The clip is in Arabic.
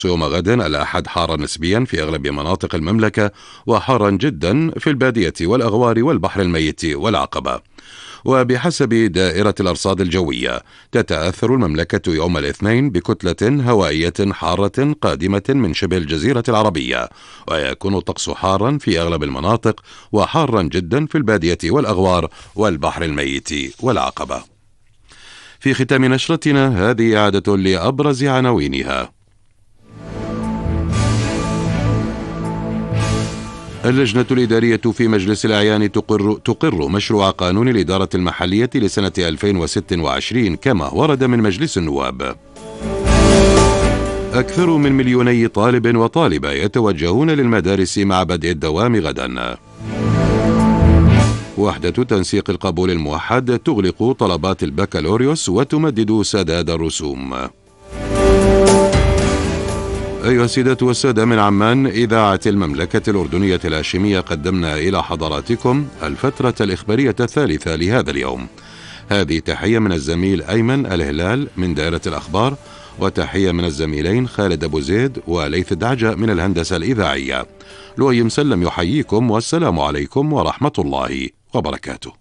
يوم غد الأحد حارا نسبيا في أغلب مناطق المملكة، وحارا جدا في البادية والأغوار والبحر الميت والعقبة. وبحسب دائرة الأرصاد الجوية تتأثر المملكة يوم الاثنين بكتلة هوائية حارة قادمة من شبه الجزيرة العربية، ويكون الطقس حارا في أغلب المناطق وحارا جدا في البادية والأغوار والبحر الميت والعقبة. في ختام نشرتنا هذه إعادة لأبرز عناوينها. اللجنة الإدارية في مجلس الأعيان تقر مشروع قانون الإدارة المحلية لسنة 2026 كما ورد من مجلس النواب. أكثر من 2,000,000 طالب وطالبة يتوجهون للمدارس مع بدء الدوام غدا. وحدة تنسيق القبول الموحد تغلق طلبات البكالوريوس وتمدد سداد الرسوم. أيها السيدات والسادة، من عمان إذاعة المملكة الأردنية الهاشمية قدمنا إلى حضراتكم الفترة الإخبارية الثالثة لهذا اليوم. هذه تحية من الزميل أيمن الهلال من دائرة الأخبار، وتحية من الزميلين خالد أبو زيد وليث دعجة من الهندسة الإذاعية. لؤي مسلم يحييكم، والسلام عليكم ورحمة الله وبركاته.